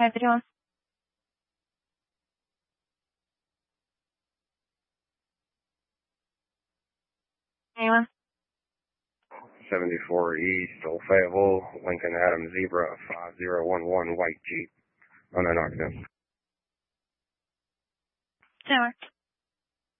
How's it doing? Anyone? 74 East, Old Fayetteville, Lincoln Adam Zebra, 5011 White Jeep, on an octave. Sure.